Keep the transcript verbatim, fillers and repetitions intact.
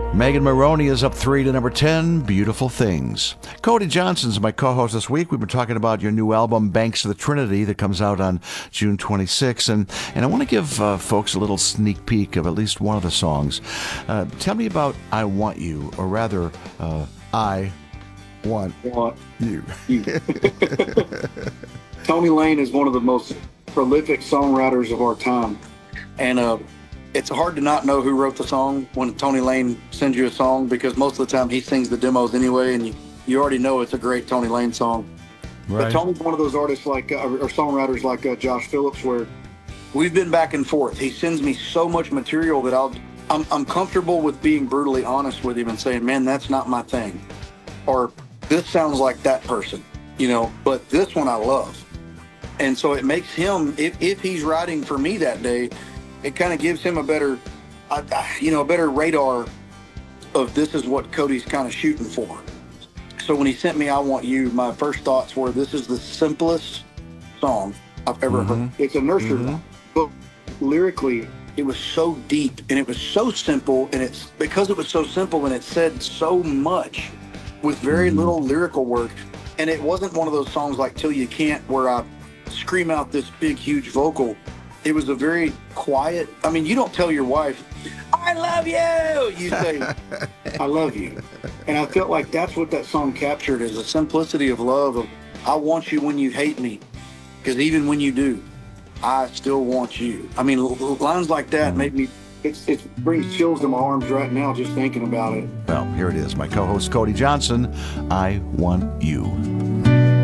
Megan Maroney is up three to number ten, Beautiful Things. Cody Johnson's my co-host this week. We've been talking about your new album, Banks of the Trinity, that comes out on June twenty-sixth. And, and I want to give uh, folks a little sneak peek of at least one of the songs. Uh, tell me about I Want You, or rather, uh, I Want, want You. you. Tony Lane is one of the most prolific songwriters of our time. And uh, it's hard to not know who wrote the song when Tony Lane sends you a song, because most of the time he sings the demos anyway, and you, you already know it's a great Tony Lane song. Right. But Tony's one of those artists like, uh, or songwriters like uh, Josh Phillips, where we've been back and forth. He sends me so much material that I'll, I'm, I'm comfortable with being brutally honest with him and saying, man, that's not my thing. Or this sounds like that person, you know, but this one I love. And so it makes him, if, if he's writing for me that day, it kind of gives him a better, uh, you know, a better radar of this is what Cody's kind of shooting for. So when he sent me I Want You, my first thoughts were, this is the simplest song I've ever mm-hmm. heard. It's a nursery mm-hmm. rhyme, but lyrically, it was so deep and it was so simple. And it's because it was so simple and it said so much with very mm-hmm. little lyrical work. And it wasn't one of those songs like Till You Can't, where I scream out this big, huge vocal. It was a very quiet, I mean, you don't tell your wife, I love you. You say, I love you. And I felt like that's what that song captured, is a simplicity of love. Of, I want you when you hate me, because even when you do, I still want you. I mean, lines like that make me, it's, it brings chills to my arms right now just thinking about it. Well, here it is. My co-host, Cody Johnson, I Want You.